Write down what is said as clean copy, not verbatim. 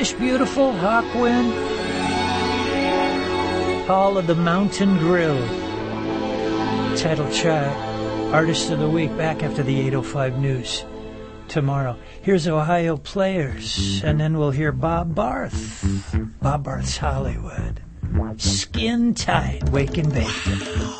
British Beautiful, Hawkwind, Hall of the Mountain Grill. Title track, Artist of the Week, back after the 8:05 news tomorrow. Here's Ohio Players, and then we'll hear Bob Barth. Bob Barth's Hollywood. Skin tight, wake and bake.